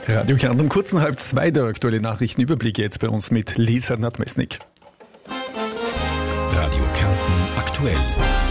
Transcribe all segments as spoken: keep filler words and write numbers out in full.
Radio Kärnten um kurz nach halb zwei, der aktuelle Nachrichtenüberblick jetzt bei uns mit Lisa Nadmesnik. Radio Kärnten aktuell.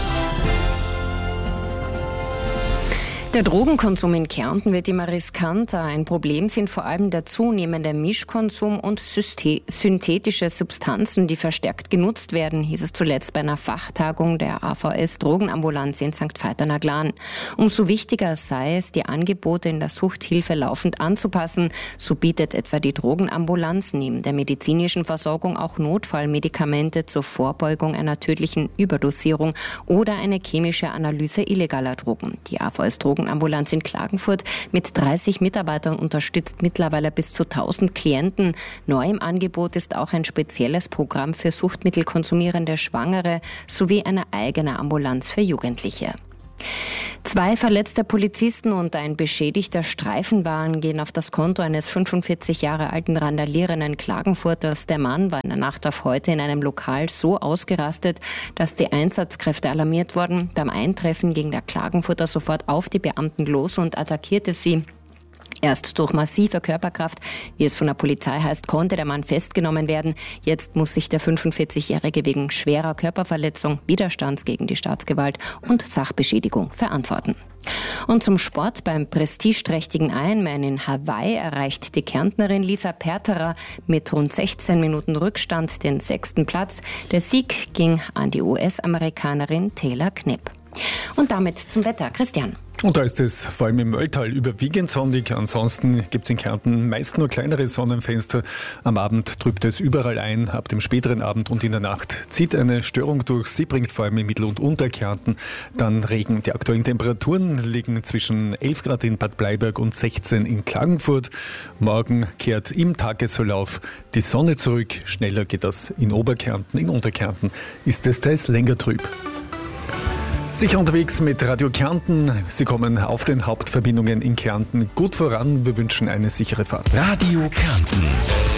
Der Drogenkonsum in Kärnten wird immer riskanter. Ein Problem sind vor allem der zunehmende Mischkonsum und synthetische Substanzen, die verstärkt genutzt werden, hieß es zuletzt bei einer Fachtagung der A V S Drogenambulanz in Sankt Veit-an-der-Glan. Umso wichtiger sei es, die Angebote in der Suchthilfe laufend anzupassen. So bietet etwa die Drogenambulanz neben der medizinischen Versorgung auch Notfallmedikamente zur Vorbeugung einer tödlichen Überdosierung oder eine chemische Analyse illegaler Drogen. Die A V S Drogenambulanz in Klagenfurt mit dreißig Mitarbeitern unterstützt mittlerweile bis zu tausend Klienten. Neu im Angebot ist auch ein spezielles Programm für suchtmittelkonsumierende Schwangere sowie eine eigene Ambulanz für Jugendliche. Zwei verletzte Polizisten und ein beschädigter Streifenwagen gehen auf das Konto eines fünfundvierzig Jahre alten randalierenden Klagenfurters. Der Mann war in der Nacht auf heute in einem Lokal so ausgerastet, dass die Einsatzkräfte alarmiert wurden. Beim Eintreffen ging der Klagenfurter sofort auf die Beamten los und attackierte sie. Erst durch massive Körperkraft, wie es von der Polizei heißt, konnte der Mann festgenommen werden. Jetzt muss sich der fünfundvierzigjährige wegen schwerer Körperverletzung, Widerstands gegen die Staatsgewalt und Sachbeschädigung verantworten. Und zum Sport. Beim prestigeträchtigen Ironman in Hawaii erreicht die Kärntnerin Lisa Perterer mit rund sechzehn Minuten Rückstand den sechsten Platz. Der Sieg ging an die U S-Amerikanerin Taylor Knipp. Und damit zum Wetter. Christian. Und da ist es vor allem im Mölltal überwiegend sonnig. Ansonsten gibt es in Kärnten meist nur kleinere Sonnenfenster. Am Abend trübt es überall ein. Ab dem späteren Abend und in der Nacht zieht eine Störung durch. Sie bringt vor allem in Mittel- und Unterkärnten dann Regen. Die aktuellen Temperaturen liegen zwischen elf Grad in Bad Bleiberg und sechzehn in Klagenfurt. Morgen kehrt im Tagesverlauf die Sonne zurück. Schneller geht das in Oberkärnten. In Unterkärnten ist es teils länger trüb. Sicher unterwegs mit Radio Kärnten. Sie kommen auf den Hauptverbindungen in Kärnten gut voran. Wir wünschen eine sichere Fahrt. Radio Kärnten.